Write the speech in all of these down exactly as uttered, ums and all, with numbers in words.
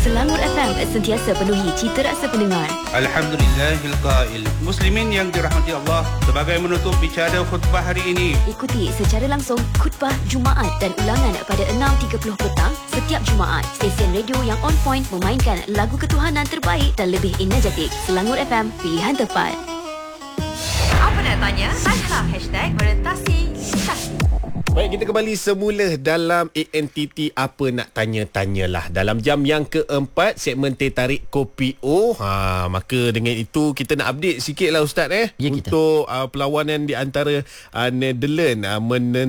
Selangor F M sentiasa penuhi cita rasa pendengar. Alhamdulillahil qail. Muslimin yang dirahmati Allah, sebagai menutup bicara khutbah hari ini, Ikuti secara langsung khutbah Jumaat dan ulangan pada enam tiga puluh petang setiap Jumaat. Stesen radio yang on point memainkan lagu ketuhanan terbaik dan lebih energetik. Selangor F M, pilihan tepat. Apa nak tanya? Tanya hashtag orientasi stasi. Baik, kita kembali semula dalam A N T T Apa Nak Tanya-Tanyalah. Dalam jam yang keempat, segmen Teh Tarik Kopi O. Ha, maka dengan itu, kita nak update sikit lah Ustaz eh. Ya, kita. Untuk uh, perlawanan di antara uh, Netherlands uh,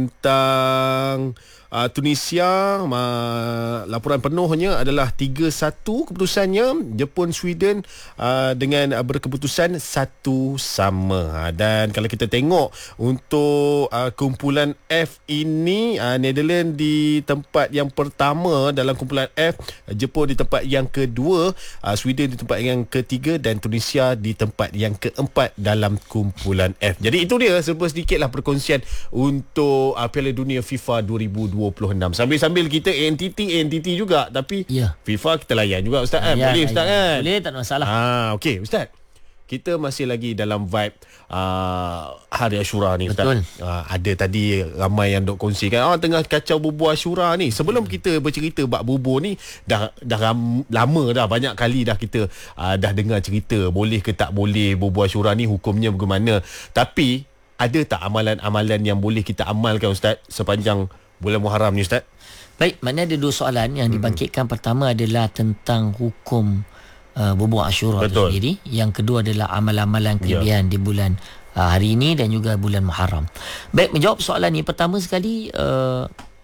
menentang uh, Tunisia. Uh, laporan penuhnya adalah tiga satu keputusannya. Jepun, Sweden uh, dengan uh, berkeputusan satu sama. Ha, dan kalau kita tengok untuk uh, kumpulan F ini, uh, Netherlands di tempat yang pertama dalam kumpulan F, Jepun di tempat yang kedua, uh, Sweden di tempat yang ketiga dan Tunisia di tempat yang keempat dalam kumpulan F. Jadi itu dia serba sedikitlah perkongsian untuk uh, Piala Dunia FIFA dua ribu dua puluh enam. Sambil-sambil kita A N T T A N T T juga, tapi ya, FIFA kita layan juga Ustaz kan? Ya, Boleh Ustaz ya. kan? Boleh, tak ada masalah. Ah, okey Ustaz. Kita masih lagi dalam vibe uh, Hari Ashura ni Ustaz. Betul. Uh, ada tadi ramai yang dok kongsikan, ah, tengah kacau bubur Ashura ni. Sebelum hmm. kita bercerita bab bubur ni, dah dah ram, lama dah, banyak kali dah kita uh, dah dengar cerita boleh ke tak boleh bubur Ashura ni, hukumnya bagaimana. Tapi ada tak amalan-amalan yang boleh kita amalkan Ustaz sepanjang bulan Muharram ni Ustaz? Baik, maknanya ada dua soalan yang dibangkitkan. Hmm. Pertama adalah tentang hukum Uh, bubur Ashura itu sendiri. Yang kedua adalah amal-amalan kelebihan ya. di bulan uh, hari ini dan juga bulan Muharram. Baik, menjawab soalan ni, pertama sekali uh,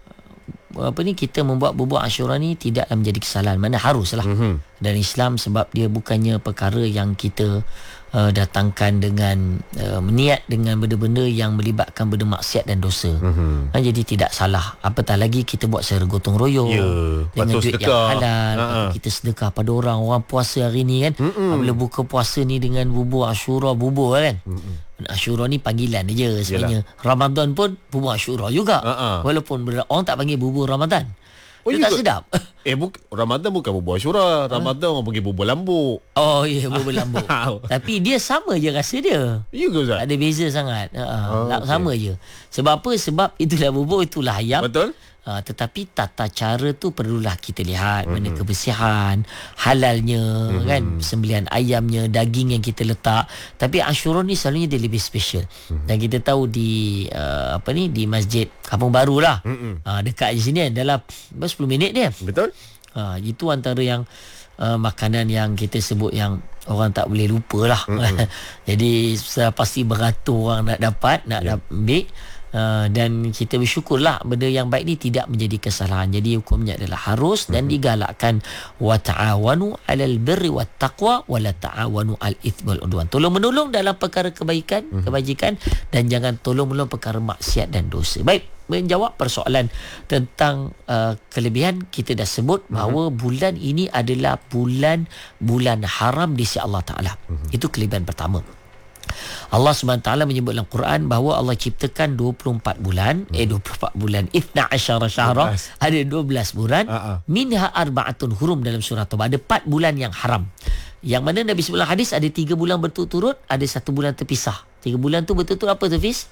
apa ni, kita membuat bubur Ashura ni tidaklah menjadi kesalahan, mana haruslah mm-hmm. dalam Islam, sebab dia bukannya perkara yang kita uh, datangkan dengan uh, niat dengan benda-benda yang melibatkan benda maksiat dan dosa. Mm-hmm. Ha, jadi tidak salah. Apatah lagi kita buat secara gotong royong yeah, dengan duit sedekah yang halal. Uh-huh. Kita sedekah pada orang orang puasa hari ni kan. Mm-hmm. Bila buka puasa ni dengan bubur Ashura, bubur kan. Mm-hmm. Ashura ni panggilan je sebenarnya. Yalah. Ramadan pun bubur Ashura juga. Uh-huh. Walaupun orang tak panggil bubur Ramadan. Oh, dia tak sedap. Eh, bu- Ramadan bukan bubur Ashura. Ramadan huh? orang panggil bubur lambuk. Oh, ya, yeah, bubur lambuk. Tapi dia sama je rasa dia. Ya ke Ustaz? Tak ada beza sangat. Uh, oh, sama okay. je. Sebab apa? Sebab itulah bubur, itulah ayam. Betul. Uh, tetapi tata cara tu perlulah kita lihat, mm-hmm. mana kebersihan, halalnya, mm-hmm. kan, sembelihan ayamnya, daging yang kita letak. Tapi Ashura ni selalunya dia lebih special. Mm-hmm. Dan kita tahu di uh, apa ni, di Masjid Kampung Baru lah, mm-hmm. uh, dekat je sini dalam sepuluh minit dia. Betul. Uh, itu antara yang uh, makanan yang kita sebut yang orang tak boleh lupa lah. Mm-hmm. Jadi pasti beratus orang nak dapat, nak yeah. ambil. Uh, dan kita bersyukurlah benda yang baik ni tidak menjadi kesalahan. Jadi hukumnya adalah harus dan digalakkan, wa ta'awanu 'alal birri wat taqwa wa la ta'awanu 'al itsmi wal udwan. Tolong menolong dalam perkara kebaikan, hmm. kebajikan, dan jangan tolong menolong perkara maksiat dan dosa. Baik, menjawab persoalan tentang uh, kelebihan, kita dah sebut bahawa hmm. bulan ini adalah bulan bulan haram di sisi Allah Taala. Hmm. Itu kelebihan pertama. Allah Subhanahu Wa Taala menyebut dalam Quran bahawa Allah ciptakan dua puluh empat bulan, hmm. eh dua puluh empat bulan, ithna asyara syahra, ada dua belas bulan, uh-uh. minha arba'atun hurum dalam surah Taubah, ada empat bulan yang haram. Yang mana Nabi sebut hadis ada tiga bulan berturut-turut, ada satu bulan terpisah. Tiga bulan tu berturut-turut apa tu Fiz?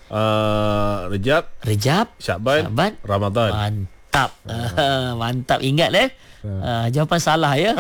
Uh, Rejab, Rejab, Syakban, Syakban, Ramadan. Mantap. Uh, mantap, ingat eh. Uh, jawapan salah ya.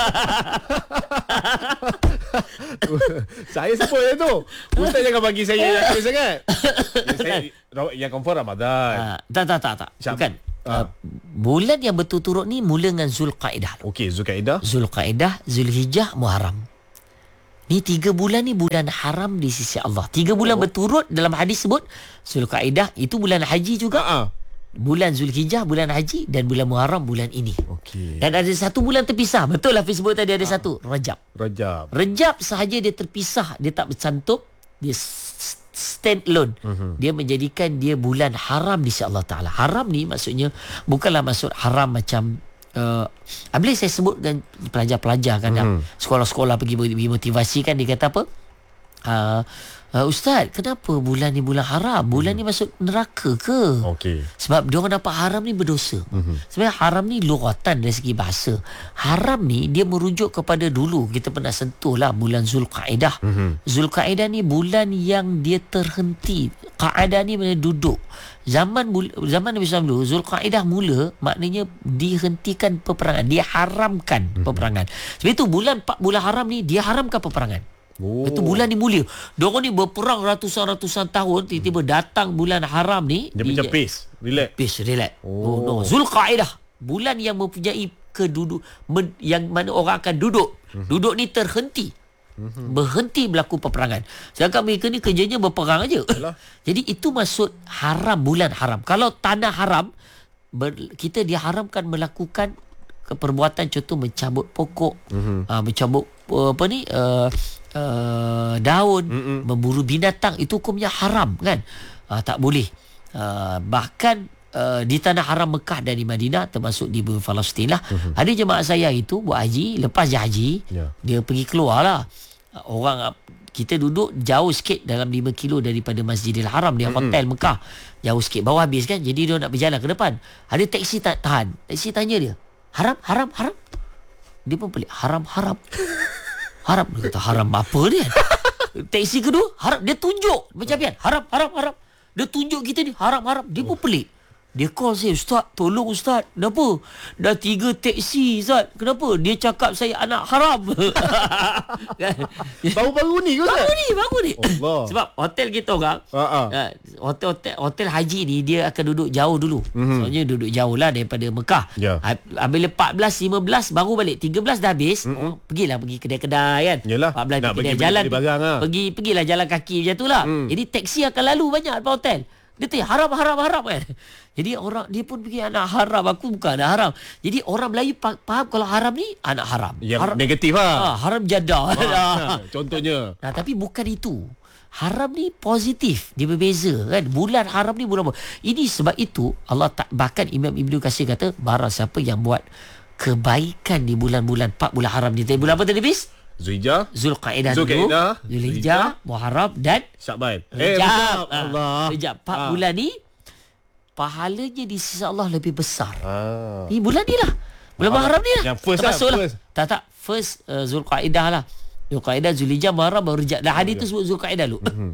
Saya sebut je tu. Ustaz jangan bagi saya yang kira sangat. Saya yang confirm Ramadan. Uh, tak tak tak tak. Syab- Bukan. Uh, bulan yang berturut-turut ni mula dengan Zulqaidah. Okey, Zulqaidah. Zulqaidah, Zulhijjah, Muharram. Ni tiga bulan ni bulan haram di sisi Allah. Tiga bulan oh. berturut dalam hadis sebut. Zulqaidah itu bulan haji juga. Uh-uh. Bulan Zulhijjah bulan haji, dan bulan Muharram bulan ini. Okey. Dan ada satu bulan terpisah. Betul lah Hafiz sebut tadi ada ah. satu, Rajab. Rajab. Rajab sahaja dia terpisah, dia tak bercantum, dia stand alone. Uh-huh. Dia menjadikan dia bulan haram di sisi Allah Taala. Haram ni maksudnya bukanlah maksud haram macam uh, boleh saya sebut dengan pelajar-pelajar kan, uh-huh. sekolah-sekolah pergi bagi motivasi kan, dia kata apa? uh, uh, Ustaz, kenapa bulan ni bulan haram? Bulan hmm. ni masuk neraka ke? Okey. Sebab diorang dapat haram ni berdosa. Mm-hmm. Sebenarnya haram ni lughatan dari segi bahasa. Haram ni dia merujuk kepada dulu kita pernah sentuh lah bulan Zulqa'edah. Mm-hmm. Zulqa'edah ni bulan yang dia terhenti. Qa'adah ni mana duduk. Zaman zaman Nabi sallallahu alaihi wasallam dulu, Zulqa'edah mula maknanya dihentikan peperangan, diharamkan mm-hmm. peperangan. Sebab itu bulan bulan haram ni dia haramkan peperangan. Oh. Itu bulan ni mulia. Diorang ni berperang ratusan-ratusan tahun, tiba-tiba datang bulan haram ni. Dia macam peace, relax. Peace, relax. Oh, oh no. Zulqa'edah, bulan yang mempunyai keduduk men, yang mana orang akan duduk. Mm-hmm. Duduk ni terhenti. Mm-hmm. Berhenti berlaku peperangan. Sedangkan mereka ni kerjanya berperang aja. Jadi itu maksud haram, bulan haram. Kalau tanah haram, ber, kita diharamkan melakukan perbuatan contoh mencabut pokok, mm-hmm. uh, mencabut uh, apa ni uh, uh, daun, mm-hmm. memburu binatang, itu hukumnya haram kan, uh, tak boleh. Uh, bahkan uh, di tanah haram Mekah dan di Madinah, termasuk di bumi Palestin lah, mm-hmm. ada jemaah saya itu buat haji, lepas je haji yeah. dia pergi keluar lah. Uh, orang uh, kita duduk jauh sikit dalam lima kilo daripada Masjidil Haram, dia mm-hmm. hotel Mekah, jauh sikit, bawah habis kan, jadi dia nak berjalan ke depan, ada taksi tak tahan, taksi tanya dia, haram, haram, haram. Dia pun pelik, haram, haram. Haram. Dia kata, haram apa dia? Taksi kedua, haram. Dia tunjuk. Macam biar, haram, haram, haram. Dia tunjuk kita ni, haram, haram. Dia pun pelik. Dia call saya, Ustaz, tolong Ustaz. Kenapa? Dah tiga taksi, Ustaz. Kenapa? Dia cakap saya anak haram. Baru-baru ni ke, Ustaz? Baru ni, baru ni. Allah. Sebab hotel kita orang, uh, hotel, hotel hotel haji ni, dia akan duduk jauh dulu. Mm-hmm. Soalnya duduk jauh lah daripada Mekah. Yeah. Bila empat belas, lima belas baru balik. tiga belas dah habis. Mm-hmm. Oh, pergilah pergi kedai-kedai kan. Yalah. empat belas nak kedai pergi jalan. Barang, lah. Pergi, pergilah jalan kaki macam tu lah. Mm. Jadi taksi akan lalu banyak depan hotel. Dia tanya haram, haram, haram kan. Jadi orang, dia pun pergi anak haram. Aku bukan anak haram. Jadi orang Melayu faham kalau haram ni anak haram. Yang haram, negatif lah. Ha, haram jadah. Ha, nah, contohnya. Nah, tapi bukan itu. Haram ni positif. Dia berbeza kan. Bulan haram ni bulan apa? Ini sebab itu Allah tak, bahkan Imam Ibnu Katsir kata, barang siapa yang buat kebaikan di bulan-bulan empat bulan haram ni. Bulan apa tadi, Bis? Zulhijjah, Zulqa'edah dulu, Zulhijjah, Muharram dan Syakban. Eh, Rejab. Allah. Rejab. Empat ah. bulan ni pahalanya di sisi Allah lebih besar. Ah. Ni bulan ni lah. Bulan Muharram ni lah. Yang first lah. First. Tak tak. First uh, Zulqa'edah lah. Zulqa'edah, Zulhijjah, Muharram baru Rejab. Dah hadis tu sebut Zulqa'edah dulu. Mm-hmm.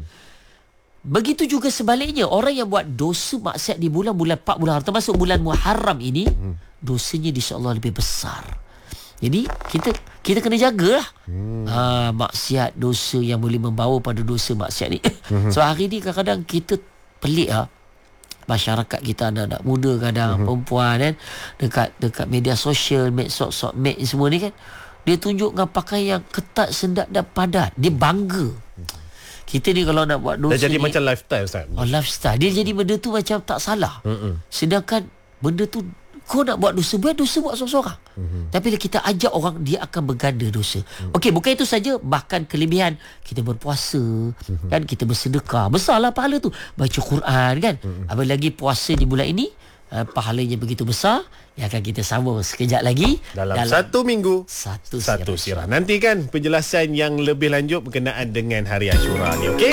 Begitu juga sebaliknya, orang yang buat dosa maksiat di bulan-bulan empat bulan haram, termasuk bulan Muharram ini, mm. dosanya di sisi Allah lebih besar. Jadi kita kita kena jagalah hmm. ha, maksiat, dosa yang boleh membawa pada dosa maksiat ni. Hmm. So hari ni kadang-kadang kita pelik lah. Masyarakat kita, anak-anak muda kadang, hmm. perempuan kan, dekat dekat media sosial, medsos, med semua ni kan, dia tunjuk dengan pakaian yang ketat, sendat dan padat. Dia bangga. Hmm. Kita ni kalau nak buat dosa dah jadi ni, macam lifestyle, Ustaz. Oh, lifestyle. Dia jadi benda tu macam tak salah. Hmm. Sedangkan benda tu, kau nak buat dosa, buat dosa buat seorang-seorang. Mm-hmm. Tapi bila kita ajak orang, dia akan berganda dosa. Mm-hmm. Okey, bukan itu saja, bahkan kelebihan kita berpuasa, mm-hmm. kan, kita bersedekah, besarlah pahala tu. Baca Quran kan. Mm-hmm. Apalagi puasa di bulan ini, uh, pahalanya begitu besar. Yang akan kita sambung sekejap lagi dalam, dalam satu minggu satu, satu sirah. sirah. Nanti kan penjelasan yang lebih lanjut berkenaan dengan Hari Ashura ni, okey?